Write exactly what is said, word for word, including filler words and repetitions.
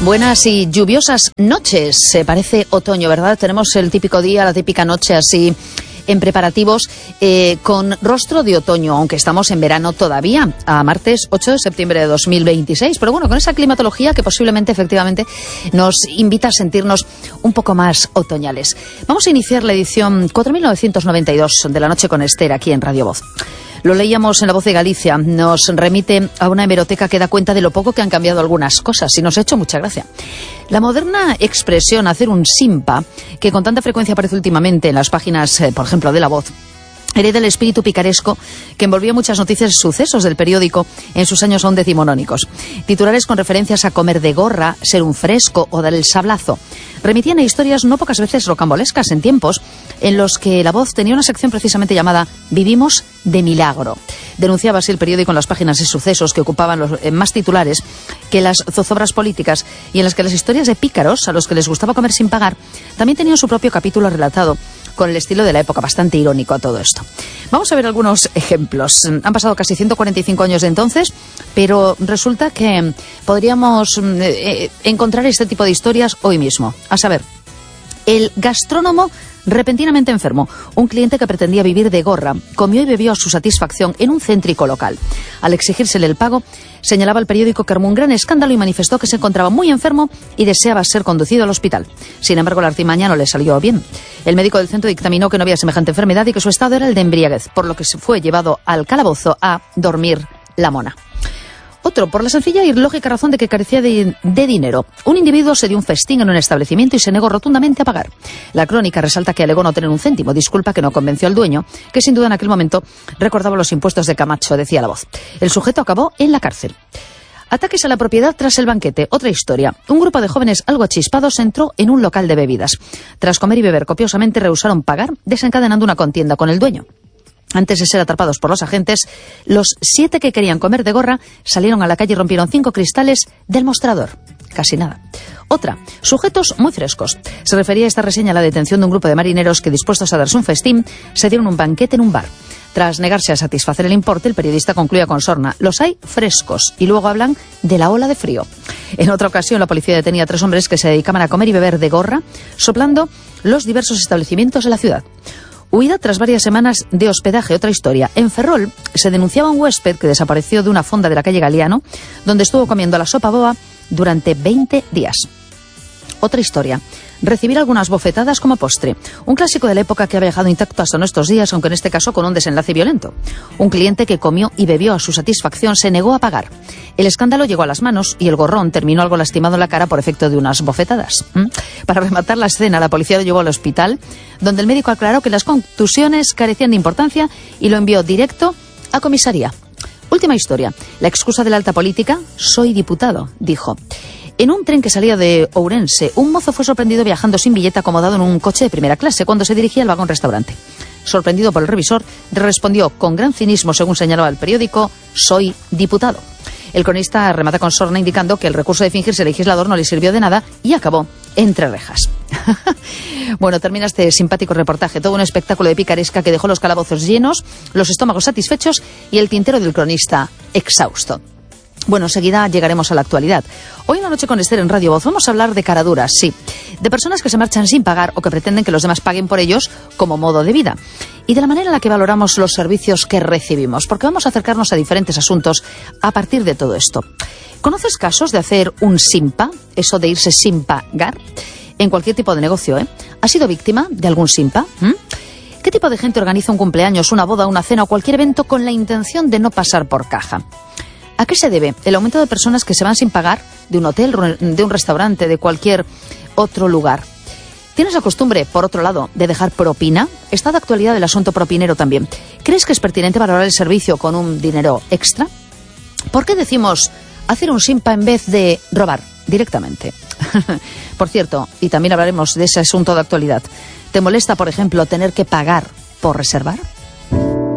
Buenas y lluviosas noches. Se parece otoño, ¿verdad? Tenemos el típico día, la típica noche así en preparativos eh, con rostro de otoño, aunque estamos en verano todavía, a martes ocho de septiembre de dos mil veintiséis. Pero bueno, con esa climatología que posiblemente, efectivamente, nos invita a sentirnos un poco más otoñales. Vamos a iniciar la edición cuatro mil novecientos noventa y dos de La Noche con Esther, aquí en Radio Voz. Lo leíamos en La Voz de Galicia, nos remite a una hemeroteca que da cuenta de lo poco que han cambiado algunas cosas y nos ha hecho mucha gracia. La moderna expresión hacer un simpa, que con tanta frecuencia aparece últimamente en las páginas, eh, por ejemplo, de La Voz, hereda el espíritu picaresco que envolvía muchas noticias y sucesos del periódico en sus años aún decimonónicos. Titulares con referencias a comer de gorra, ser un fresco o dar el sablazo remitían a historias no pocas veces rocambolescas en tiempos en los que La Voz tenía una sección precisamente llamada Vivimos de Milagro. Denunciaba así el periódico en las páginas de sucesos que ocupaban los eh, más titulares que las zozobras políticas, y en las que las historias de pícaros, a los que les gustaba comer sin pagar, también tenían su propio capítulo relatado con el estilo de la época, bastante irónico a todo esto. Vamos a ver algunos ejemplos. Han pasado casi ciento cuarenta y cinco años de entonces, pero resulta que podríamos eh, encontrar este tipo de historias hoy mismo. A saber, el gastrónomo repentinamente enfermo. Un cliente que pretendía vivir de gorra comió y bebió a su satisfacción en un céntrico local. Al exigírsele el pago, señalaba el periódico que armó un gran escándalo y manifestó que se encontraba muy enfermo y deseaba ser conducido al hospital. Sin embargo, la artimaña no le salió bien. El médico del centro dictaminó que no había semejante enfermedad y que su estado era el de embriaguez, por lo que se fue llevado al calabozo a dormir la mona. Otro, por la sencilla y lógica razón de que carecía de, de dinero. Un individuo se dio un festín en un establecimiento y se negó rotundamente a pagar. La crónica resalta que alegó no tener un céntimo, disculpa que no convenció al dueño, que sin duda en aquel momento recordaba los impuestos de Camacho, decía La Voz. El sujeto acabó en la cárcel. Ataques a la propiedad tras el banquete. Otra historia. Un grupo de jóvenes algo achispados entró en un local de bebidas. Tras comer y beber copiosamente, rehusaron pagar, desencadenando una contienda con el dueño. Antes de ser atrapados por los agentes, los siete que querían comer de gorra salieron a la calle y rompieron cinco cristales del mostrador. Casi nada. Otra, sujetos muy frescos. Se refería a esta reseña a la detención de un grupo de marineros que, dispuestos a darse un festín, se dieron un banquete en un bar. Tras negarse a satisfacer el importe, el periodista concluía con sorna: los hay frescos, y luego hablan de la ola de frío. En otra ocasión, la policía detenía a tres hombres que se dedicaban a comer y beber de gorra, soplando los diversos establecimientos de la ciudad. Huida tras varias semanas de hospedaje. Otra historia. En Ferrol se denunciaba a un huésped que desapareció de una fonda de la calle Galiano, donde estuvo comiendo la sopa boa durante veinte días. Otra historia. Recibir algunas bofetadas como postre. Un clásico de la época que ha viajado intacto hasta nuestros días, aunque en este caso con un desenlace violento. Un cliente que comió y bebió a su satisfacción se negó a pagar. El escándalo llegó a las manos y el gorrón terminó algo lastimado en la cara por efecto de unas bofetadas. ¿Mm? Para rematar la escena, la policía lo llevó al hospital, donde el médico aclaró que las contusiones carecían de importancia y lo envió directo a comisaría. Última historia. La excusa de la alta política: soy diputado, dijo. En un tren que salía de Ourense, un mozo fue sorprendido viajando sin billete acomodado en un coche de primera clase cuando se dirigía al vagón restaurante. Sorprendido por el revisor, respondió con gran cinismo, según señalaba el periódico: soy diputado. El cronista remata con sorna indicando que el recurso de fingirse legislador no le sirvió de nada y acabó entre rejas. Bueno, termina este simpático reportaje, todo un espectáculo de picaresca que dejó los calabozos llenos, los estómagos satisfechos y el tintero del cronista exhausto. Bueno, enseguida llegaremos a la actualidad. Hoy en La Noche con Esther en Radio Voz vamos a hablar de caraduras, sí, de personas que se marchan sin pagar o que pretenden que los demás paguen por ellos como modo de vida, y de la manera en la que valoramos los servicios que recibimos, porque vamos a acercarnos a diferentes asuntos a partir de todo esto. ¿Conoces casos de hacer un simpa, eso de irse sin pagar? En cualquier tipo de negocio, ¿eh? ¿Has sido víctima de algún simpa? ¿Mm? ¿Qué tipo de gente organiza un cumpleaños, una boda, una cena o cualquier evento con la intención de no pasar por caja? ¿A qué se debe el aumento de personas que se van sin pagar de un hotel, de un restaurante, de cualquier otro lugar? ¿Tienes la costumbre, por otro lado, de dejar propina? Está de actualidad el asunto propinero también. ¿Crees que es pertinente valorar el servicio con un dinero extra? ¿Por qué decimos hacer un simpa en vez de robar directamente? Por cierto, y también hablaremos de ese asunto de actualidad, ¿te molesta, por ejemplo, tener que pagar por reservar?